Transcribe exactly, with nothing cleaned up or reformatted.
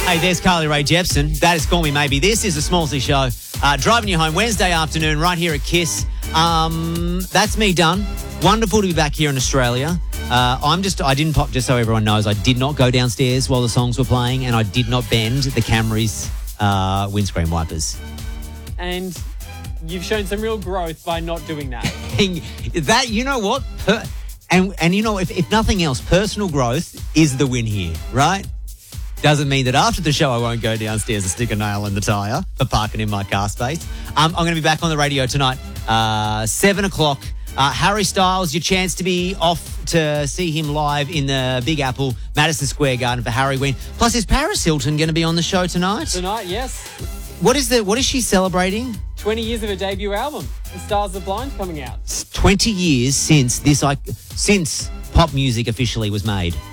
Hey, there's Carly Rae Jepsen. That is Call Me Maybe. This is the Smallsy Show. Uh, driving you home Wednesday afternoon right here at Kiss. Um, that's me done. Wonderful to be back here in Australia. Uh, I'm just, I didn't pop, just so everyone knows, I did not go downstairs while the songs were playing, and I did not bend the Camry's uh, windscreen wipers. And you've shown some real growth by not doing that. That, you know what? Per- and and you know, if, if nothing else, personal growth is the win here, right? Doesn't mean that after the show I won't go downstairs and stick a nail in the tyre for parking in my car space. Um, I'm going to be back on the radio tonight, uh, seven o'clock. Uh, Harry Styles, your chance to be off to see him live in the Big Apple, Madison Square Garden for Halloween. Plus, is Paris Hilton going to be on the show tonight? Tonight, yes. What is the? What is she celebrating? twenty years of her debut album, The Stars Are Blind, coming out. twenty years since this, like, since pop music officially was made.